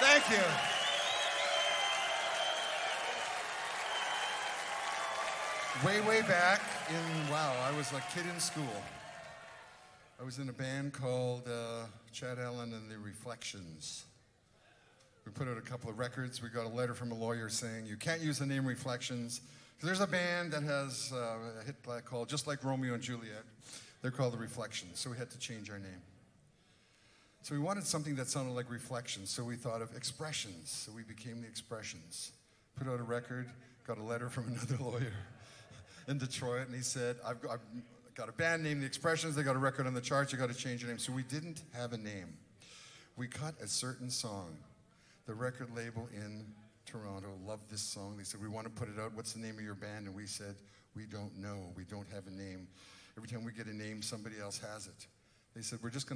Thank you. Way back I was a kid in school. I was in a band called Chad Allen and the Reflections. We put out a couple of records. We got a letter from a lawyer saying, you can't use the name Reflections. There's a band that has a hit called Just Like Romeo and Juliet. They're called the Reflections, so we had to change our name. So we wanted something that sounded like Reflections, so we thought of Expressions. So we became the Expressions. Put out a record, got a letter from another lawyer in Detroit, and he said, I've got a band named The Expressions. They got a record on the charts. You got to change your name. So we didn't have a name. We cut a certain song. The record label in Toronto loved this song. They said, we want to put it out. What's the name of your band? And we said, we don't know. We don't have a name. Every time we get a name, somebody else has it. They said, we're just going to